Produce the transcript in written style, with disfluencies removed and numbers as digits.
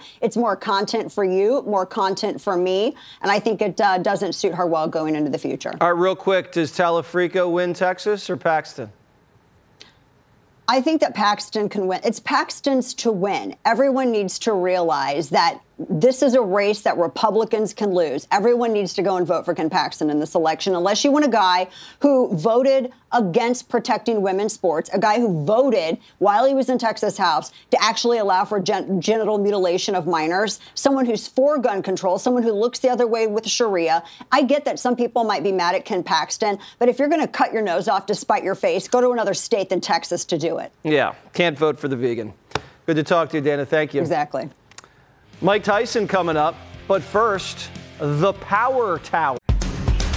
It's more content for you, more content for me, and I think it doesn't suit her well going into the future. All right, real quick, does Talafrico win Texas or Paxton? I think that Paxton can win. It's Paxton's to win. Everyone needs to realize that this is a race that Republicans can lose. Everyone needs to go and vote for Ken Paxton in this election, unless you want a guy who voted against protecting women's sports, a guy who voted while he was in Texas House to actually allow for genital mutilation of minors, someone who's for gun control, someone who looks the other way with Sharia. I get that some people might be mad at Ken Paxton, but if you're going to cut your nose off to spite your face, go to another state than Texas to do it. Yeah, can't vote for the vegan. Good to talk to you, Dana. Thank you. Exactly. Mike Tyson coming up, but first, the Power Tower.